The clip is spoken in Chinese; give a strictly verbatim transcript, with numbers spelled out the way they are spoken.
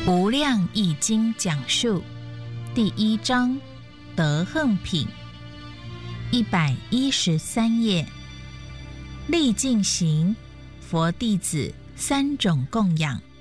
无量易经讲述第一章德横品一百一十三页，历进行佛弟子三种供养。